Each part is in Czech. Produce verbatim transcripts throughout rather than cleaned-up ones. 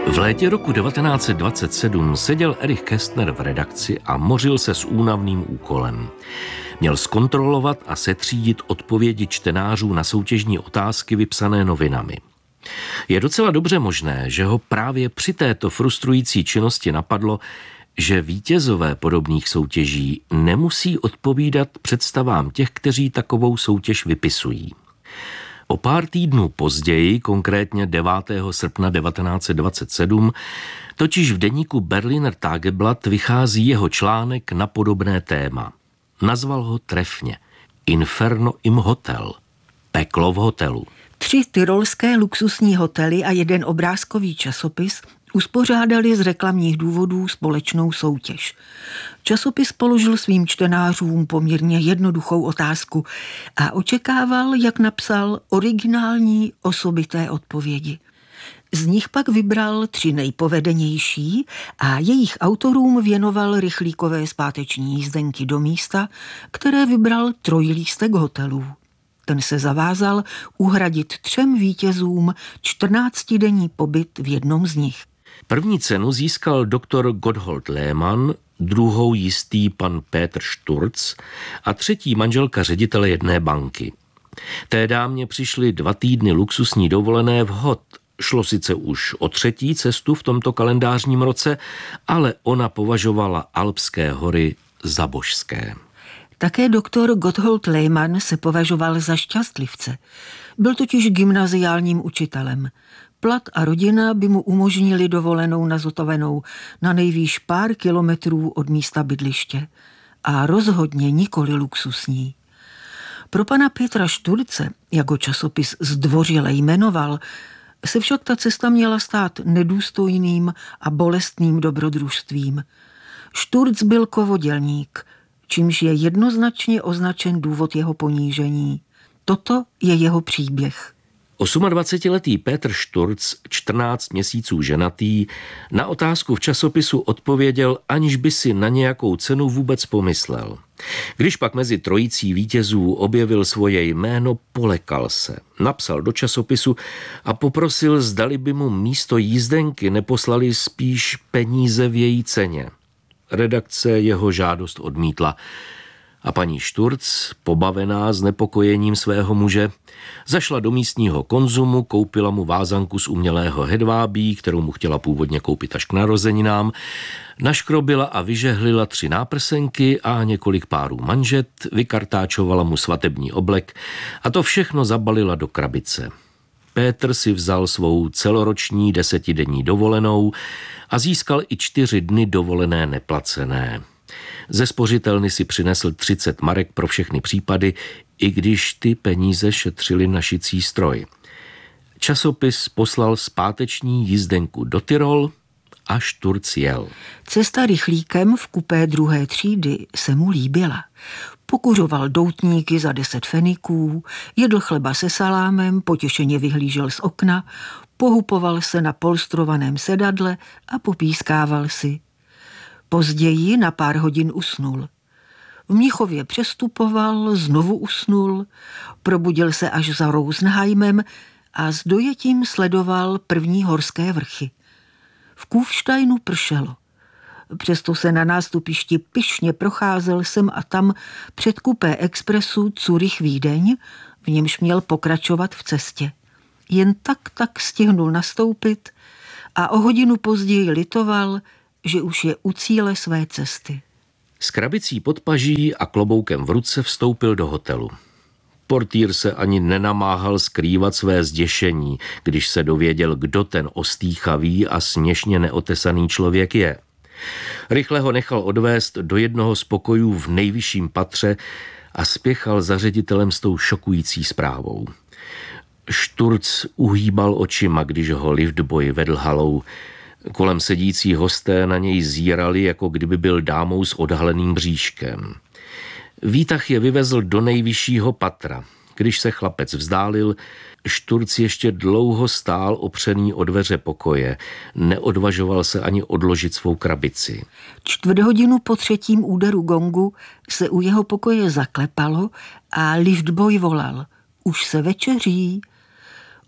V létě roku devatenáct set dvacet sedm seděl Erich Kästner v redakci a mořil se s únavným úkolem. Měl zkontrolovat a setřídit odpovědi čtenářů na soutěžní otázky vypsané novinami. Je docela dobře možné, že ho právě při této frustrující činnosti napadlo, že vítězové podobných soutěží nemusí odpovídat představám těch, kteří takovou soutěž vypisují. O pár týdnů později, konkrétně devátého srpna devatenáct set dvacet sedm, totiž v deníku Berliner Tageblatt vychází jeho článek na podobné téma. Nazval ho trefně Inferno im Hotel, peklo v hotelu. Tři tyrolské luxusní hotely a jeden obrázkový časopis uspořádali z reklamních důvodů společnou soutěž. Časopis položil svým čtenářům poměrně jednoduchou otázku a očekával, jak napsal, originální osobité odpovědi. Z nich pak vybral tři nejpovedenější a jejich autorům věnoval rychlíkové zpáteční jízdenky do místa, které vybral trojlístek hotelů. Ten se zavázal uhradit třem vítězům čtrnáctidenní pobyt v jednom z nich. První cenu získal doktor Gotthold Lehmann, druhou jistý pan Peter Sturz a třetí manželka ředitele jedné banky. Té dámě přišly dva týdny luxusní dovolené v Hot. Šlo sice už o třetí cestu v tomto kalendářním roce, ale ona považovala Alpské hory za božské. Také doktor Gotthold Lehmann se považoval za šťastlivce. Byl totiž gymnaziálním učitelem. Plat a rodina by mu umožnili dovolenou na zotavenou na nejvýš pár kilometrů od místa bydliště. A rozhodně nikoli luxusní. Pro pana Petra Šturce, jak ho časopis zdvořile jmenoval, se však ta cesta měla stát nedůstojným a bolestným dobrodružstvím. Sturz byl kovodělník, čímž je jednoznačně označen důvod jeho ponížení. Toto je jeho příběh. dvacetiosmiletý Peter Sturz, čtrnáct měsíců ženatý, na otázku v časopisu odpověděl, aniž by si na nějakou cenu vůbec pomyslel. Když pak mezi trojicí vítězů objevil svoje jméno, polekal se. Napsal do časopisu a poprosil, zdali by mu místo jízdenky neposlali spíš peníze v její ceně. Redakce jeho žádost odmítla. A paní Sturz, pobavená znepokojením svého muže, zašla do místního konzumu, koupila mu vázanku z umělého hedvábí, kterou mu chtěla původně koupit až k narozeninám, naškrobila a vyžehlila tři náprsenky a několik párů manžet, vykartáčovala mu svatební oblek a to všechno zabalila do krabice. Pétr si vzal svou celoroční desetidenní dovolenou a získal i čtyři dny dovolené neplacené. Ze spořitelny si přinesl třicet marek pro všechny případy, i když ty peníze šetřili na šicí stroj. Časopis poslal zpáteční jízdenku do Tyrol a Sturz jel. Cesta rychlíkem v kupé druhé třídy se mu líbila. Pokuřoval doutníky za deset feniků, jedl chleba se salámem, potěšeně vyhlížel z okna, pohupoval se na polstrovaném sedadle a popískával si. Později na pár hodin usnul. V Mnichově přestupoval, znovu usnul, probudil se až za Rosenheimem a s dojetím sledoval první horské vrchy. V Kufsteinu pršelo. Přesto se na nástupišti pyšně procházel sem a tam před kupé expresu Zurich-Vídeň, v němž měl pokračovat v cestě. Jen tak tak stihnul nastoupit a o hodinu později litoval, že už je u cíle své cesty. S krabicí pod paží a kloboukem v ruce vstoupil do hotelu. Portýr se ani nenamáhal skrývat své zděšení, když se dověděl, kdo ten ostýchavý a směšně neotesaný člověk je. Rychle ho nechal odvést do jednoho z pokojů v nejvyšším patře a spěchal za ředitelem s tou šokující zprávou. Sturz uhýbal očima, když ho liftboy vedl halou. Kolem sedící hosté na něj zírali, jako kdyby byl dámou s odhaleným bříškem. Výtah je vyvezl do nejvyššího patra. Když se chlapec vzdálil, Sturz ještě dlouho stál opřený o dveře pokoje. Neodvažoval se ani odložit svou krabici. Čtvrt hodinu po třetím úderu gongu se u jeho pokoje zaklepalo a liftboy volal. Už se večeří.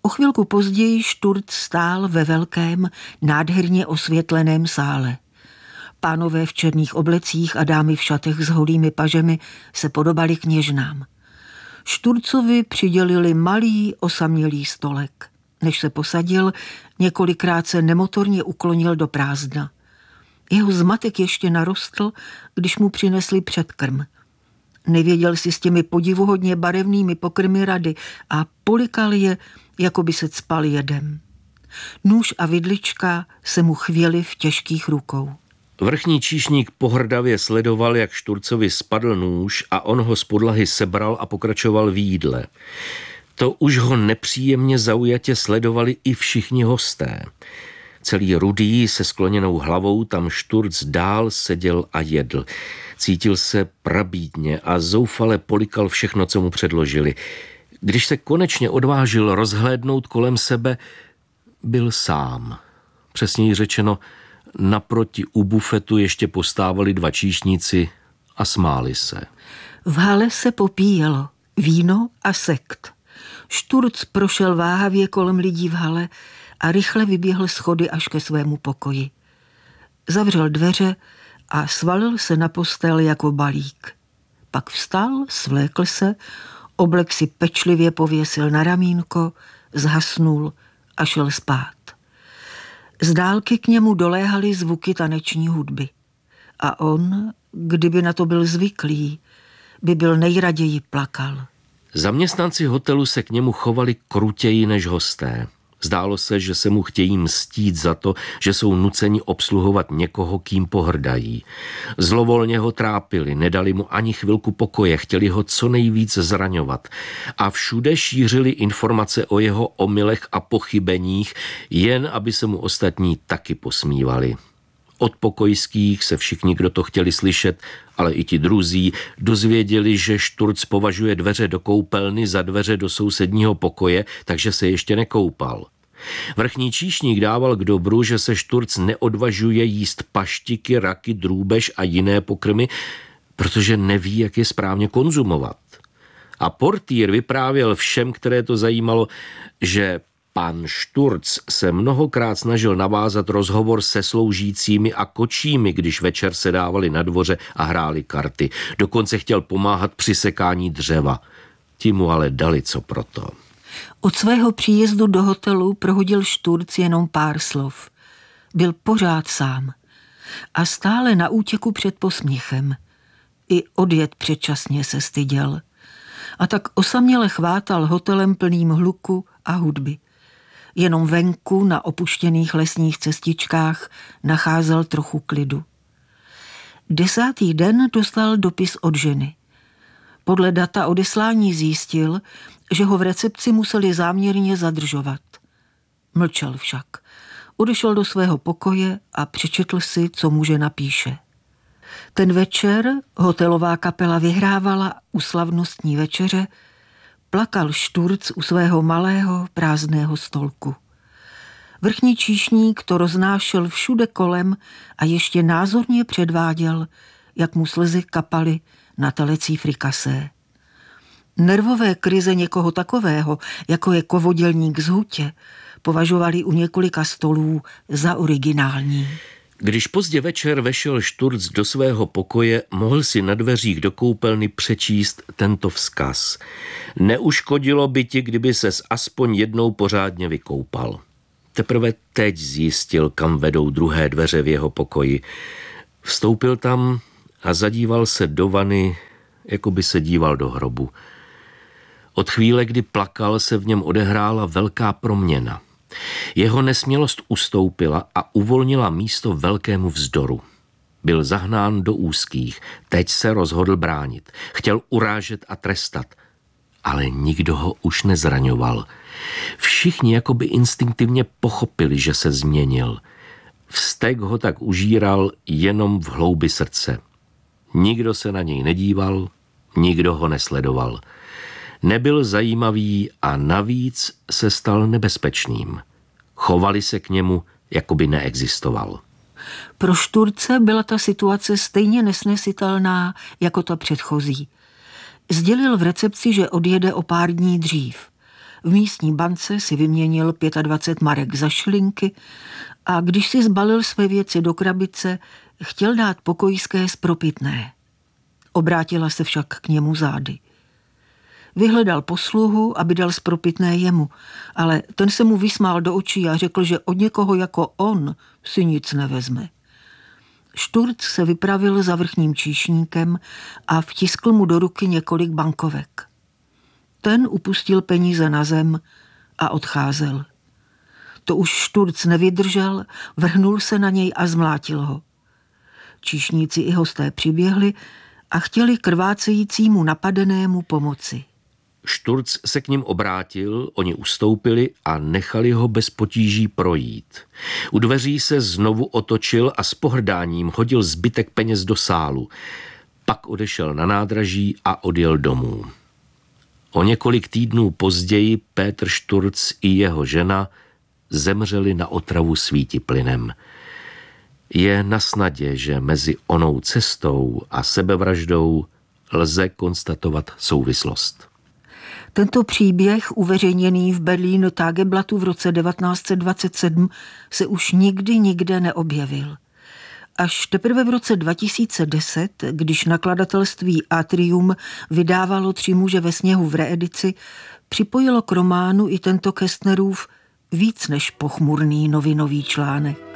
O chvilku později Šturc stál ve velkém, nádherně osvětleném sále. Pánové v černých oblecích a dámy v šatech s holými pažemi se podobali kněžnám. Šturcovi přidělili malý osamělý stolek. Než se posadil, několikrát se nemotorně uklonil do prázdna. Jeho zmatek ještě narostl, když mu přinesli předkrm. Nevěděl si s těmi podivuhodně barevnými pokrmy rady a polikal je, jako by se cpal jedem. Nůž a vidlička se mu chvěly v těžkých rukou. Vrchní číšník pohrdavě sledoval, jak Šturcovi spadl nůž a on ho z podlahy sebral a pokračoval v jídle. To už ho nepříjemně zaujatě sledovali i všichni hosté. Celý rudý se skloněnou hlavou tam Šturc dál seděl a jedl. Cítil se prabídně a zoufale polikal všechno, co mu předložili. Když se konečně odvážil rozhlédnout kolem sebe, byl sám. Přesněji řečeno, naproti u bufetu ještě postávali dva číšníci a smáli se. V hale se popíjelo víno a sekt. Šturc prošel váhavě kolem lidí v hale a rychle vyběhl schody až ke svému pokoji. Zavřel dveře a svalil se na postel jako balík. Pak vstal, svlékl se, oblek si pečlivě pověsil na ramínko, zhasnul a šel spát. Z dálky k němu doléhaly zvuky taneční hudby. A on, kdyby na to byl zvyklý, by byl nejraději plakal. Zaměstnanci hotelu se k němu chovali krutěji než hosté. Zdálo se, že se mu chtějí mstít za to, že jsou nuceni obsluhovat někoho, kým pohrdají. Zlovolně ho trápili, nedali mu ani chvilku pokoje, chtěli ho co nejvíc zraňovat. A všude šířili informace o jeho omylech a pochybeních, jen aby se mu ostatní taky posmívali. Od pokojských se všichni, kdo to chtěli slyšet, ale i ti druzí, dozvěděli, že Šturc považuje dveře do koupelny za dveře do sousedního pokoje, takže se ještě nekoupal. Vrchní číšník dával k dobru, že se Šturc neodvažuje jíst paštiky, raky, drůbež a jiné pokrmy, protože neví, jak je správně konzumovat. A portýr vyprávěl všem, které to zajímalo, že pan Šturc se mnohokrát snažil navázat rozhovor se sloužícími a kočími, když večer se dávali na dvoře a hráli karty. Dokonce chtěl pomáhat při sekání dřeva. Ti mu ale dali co proto. Od svého příjezdu do hotelu prohodil Šturc jenom pár slov. Byl pořád sám a stále na útěku před posměchem. I odjet předčasně se styděl. A tak osaměle chvátal hotelem plným hluku a hudby. Jenom venku na opuštěných lesních cestičkách nacházel trochu klidu. Desátý den dostal dopis od ženy. Podle data odeslání zjistil, že ho v recepci museli záměrně zadržovat. Mlčel však. Odešel do svého pokoje a přečetl si, co muže napíše. Ten večer hotelová kapela vyhrávala u slavnostní večeře, plakal Šturc u svého malého prázdného stolku. Vrchní číšník to roznášel všude kolem a ještě názorně předváděl, jak mu slzy kapaly na telecí frikasé. Nervové krize někoho takového, jako je kovodělník z hutě, považovali u několika stolů za originální. Když pozdě večer vešel Šturc do svého pokoje, mohl si na dveřích do koupelny přečíst tento vzkaz. Neuškodilo by ti, kdyby ses aspoň jednou pořádně vykoupal. Teprve teď zjistil, kam vedou druhé dveře v jeho pokoji. Vstoupil tam a zadíval se do vany, jako by se díval do hrobu. Od chvíle, kdy plakal, se v něm odehrála velká proměna. Jeho nesmělost ustoupila a uvolnila místo velkému vzdoru. Byl zahnán do úzkých, teď se rozhodl bránit. Chtěl urážet a trestat, ale nikdo ho už nezraňoval. Všichni jakoby instinktivně pochopili, že se změnil. Vztek ho tak užíral jenom v hloubi srdce. Nikdo se na něj nedíval, nikdo ho nesledoval. Nebyl zajímavý a navíc se stal nebezpečným. Chovali se k němu, jako by neexistoval. Pro Šturce byla ta situace stejně nesnesitelná jako ta předchozí. Sdělil v recepci, že odjede o pár dní dřív. V místní bance si vyměnil dvacet pět marek za šlinky a když si zbalil své věci do krabice, chtěl dát pokojské spropitné. Obrátila se však k němu zády. Vyhledal posluhu, aby dal spropitné jemu, ale ten se mu vysmál do očí a řekl, že od někoho jako on si nic nevezme. Šturc se vypravil za vrchním číšníkem a vtiskl mu do ruky několik bankovek. Ten upustil peníze na zem a odcházel. To už Šturc nevydržel, vrhnul se na něj a zmlátil ho. Číšníci i hosté přiběhli a chtěli krvácejícímu napadenému pomoci. Šturc se k ním obrátil, oni ustoupili a nechali ho bez potíží projít. U dveří se znovu otočil a s pohrdáním hodil zbytek peněz do sálu. Pak odešel na nádraží a odjel domů. O několik týdnů později Pétr Šturc i jeho žena zemřeli na otravu svítiplynem. Je na snadě, že mezi onou cestou a sebevraždou lze konstatovat souvislost. Tento příběh, uveřejněný v Berlínu Tageblattu v roce devatenáct set dvacet sedm, se už nikdy nikde neobjevil. Až teprve v roce dva tisíce deset, když nakladatelství Atrium vydávalo Tři muže ve sněhu v reedici, připojilo k románu i tento Kästnerův víc než pochmurný novinový článek.